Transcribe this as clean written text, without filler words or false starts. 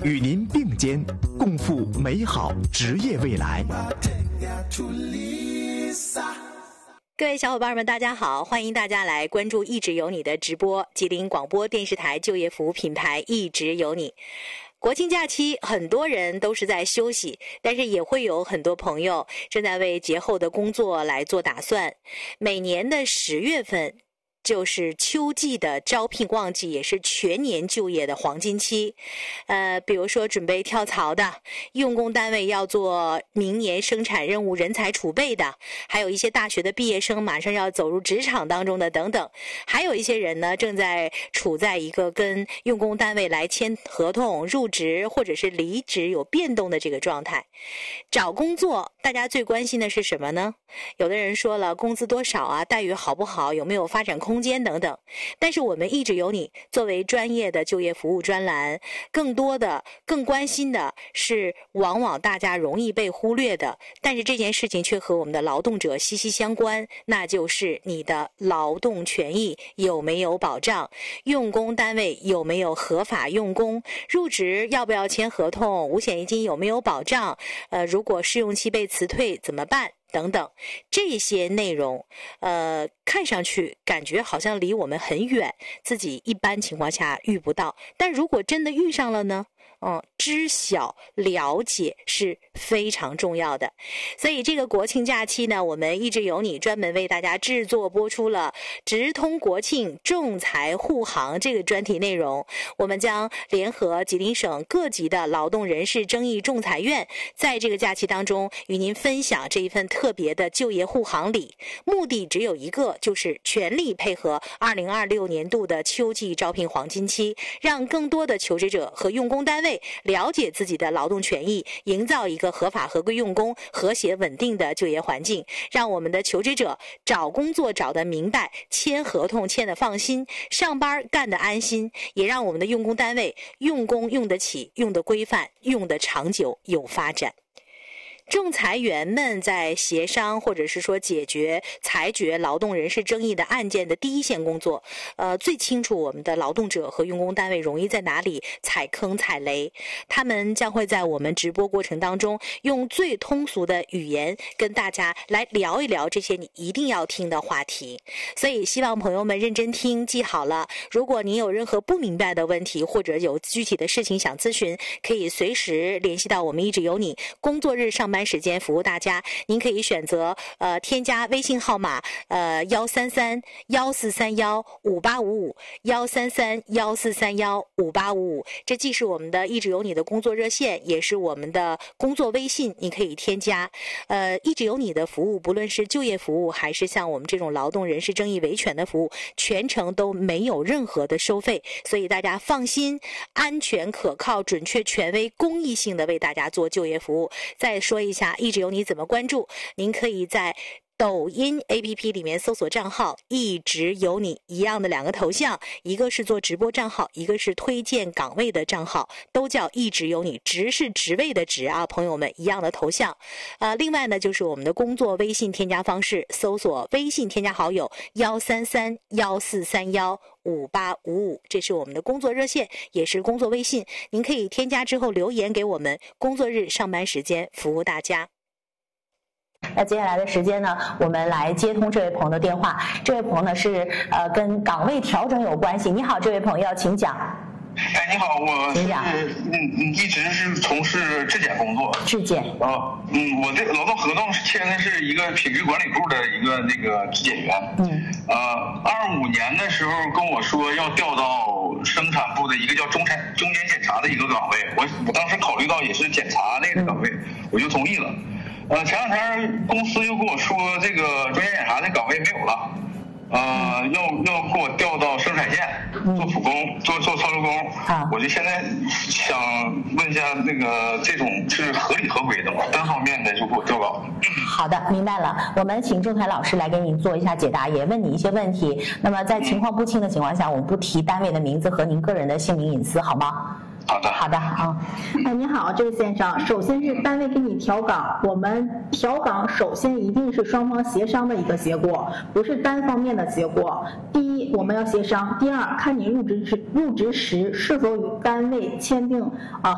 与您并肩共赴美好职业未来。 各位小伙伴们大家好，欢迎大家来关注一直有你的直播，吉林广播电视台就业服务品牌一直有你。国庆假期很多人都是在休息，但是也会有很多朋友正在为节后的工作来做打算。每年的10月份就是秋季的招聘旺季，也是全年就业的黄金期。比如说准备跳槽的，用工单位要做明年生产任务人才储备的，还有一些大学的毕业生马上要走入职场当中的等等。还有一些人呢，正在处在一个跟用工单位来签合同、入职或者是离职有变动的这个状态。找工作，大家最关心的是什么呢？有的人说了，工资多少啊，待遇好不好，有没有发展空间等等。但是我们一直有你作为专业的就业服务专栏，更关心的是往往大家容易被忽略的，但是这件事情却和我们的劳动者息息相关，那就是你的劳动权益有没有保障，用工单位有没有合法用工，入职要不要签合同，五险一金有没有保障，如果试用期被辞退怎么办等等。这些内容看上去感觉好像离我们很远，自己一般情况下遇不到，但如果真的遇上了呢？知晓了解是非常重要的。所以这个国庆假期呢，我们一直有你专门为大家制作播出了直通国庆仲裁护航这个专题内容。我们将联合吉林省各级的劳动人事争议仲裁院，在这个假期当中与您分享这一份特别的就业护航礼，目的只有一个，就是全力配合2026年度的秋季招聘黄金期，让更多的求职者和用工单位了解自己的劳动权益，营造一个合法合规用工、和谐稳定的就业环境，让我们的求职者找工作找得明白，签合同签得放心，上班干得安心，也让我们的用工单位用工用得起、用得规范、用得长久、有发展。仲裁员们在协商或者是说解决裁决劳动人事争议的案件的第一线工作，最清楚我们的劳动者和用工单位容易在哪里踩坑踩雷。他们将会在我们直播过程当中用最通俗的语言跟大家来聊一聊这些你一定要听的话题。所以希望朋友们认真听，记好了。如果您有任何不明白的问题，或者有具体的事情想咨询，可以随时联系到我们一直有你工作日上班时间服务大家。您可以选择添加微信号码133-1431-5855，133-1431-5855，这既是我们的一直有你的工作热线，也是我们的工作微信，你可以添加。一直有你的服务，不论是就业服务还是像我们这种劳动人事争议维权的服务，全程都没有任何的收费，所以大家放心，安全可靠、准确权威、公益性的为大家做就业服务。再说一下一直有你怎么关注，您可以在抖音 APP 里面搜索账号一直有你，一样的两个头像，一个是做直播账号，一个是推荐岗位的账号，都叫一直有你，职是职位的职啊，朋友们一样的头像。另外呢，就是我们的工作微信添加方式，搜索微信添加好友133-1431-5855，这是我们的工作热线，也是工作微信，您可以添加之后留言给我们，工作日上班时间服务大家。 那接下来的时间呢，我们来接通这位朋友的电话。这位朋友呢是跟岗位调整有关系。你好，这位朋友，请讲。 你好，我是一直是从事质检工作。 质检。 我这个劳动合同签的是一个品质管理部的一个那个质检员。25年的时候跟我说要调到生产部的一个叫中间检查的一个岗位，我当时考虑到也是检查那个岗位，我就同意了。前两天公司又跟我说这个中间检查的岗位没有了，要给我调到生产线做普工，做操作工。我就现在想问一下，那个这种是合理合规的吗？单方面的就给我调岗。 好的，明白了。我们请仲裁老师来给你做一下解答，也问你一些问题。那么在情况不清的情况下，我们不提单位的名字和您个人的姓名隐私，好吗？ 好的啊。 你好，这位先生，首先是单位给你调岗，我们调岗首先一定是双方协商的一个结果，不是单方面的结果。第一，我们要协商；第二，看你入职时是否与单位签订